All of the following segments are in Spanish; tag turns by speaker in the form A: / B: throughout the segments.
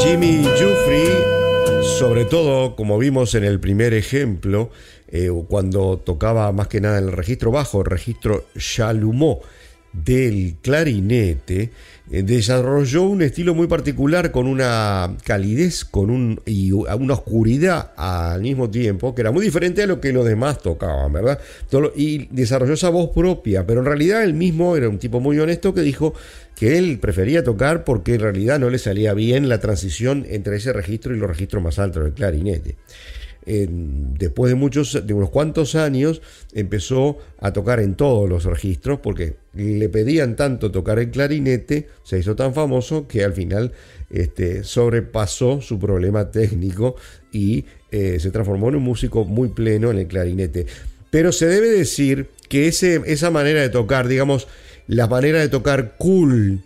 A: Jimmy Giuffre, sobre todo, como vimos en el primer ejemplo, cuando tocaba más que nada en el registro bajo, el registro Chalumeau del clarinete, desarrolló un estilo muy particular con una calidez y una oscuridad al mismo tiempo, que era muy diferente a lo que los demás tocaban, ¿verdad? Y desarrolló esa voz propia, pero en realidad él mismo era un tipo muy honesto que dijo que él prefería tocar porque en realidad no le salía bien la transición entre ese registro y los registros más altos del clarinete. Después de unos cuantos años empezó a tocar en todos los registros porque le pedían tanto tocar el clarinete, se hizo tan famoso que al final sobrepasó su problema técnico y se transformó en un músico muy pleno en el clarinete. Pero se debe decir que esa manera de tocar, digamos, la manera de tocar cool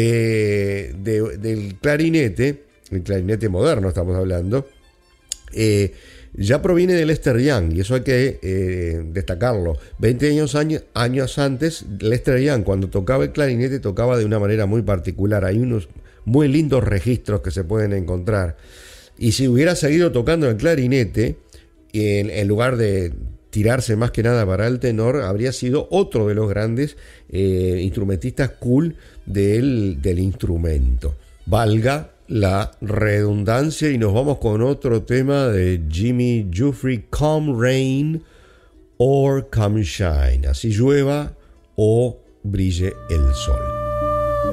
A: del clarinete, el clarinete moderno estamos hablando, ya proviene de Lester Young, y eso hay que destacarlo. 20 años antes, Lester Young, cuando tocaba el clarinete, tocaba de una manera muy particular. Hay unos muy lindos registros que se pueden encontrar. Y si hubiera seguido tocando el clarinete, en lugar de tirarse más que nada para el tenor, habría sido otro de los grandes instrumentistas cool del instrumento. Valga la redundancia, y nos vamos con otro tema de Jimmy Giuffre, Come Rain or Come Shine, así llueva o brille el sol.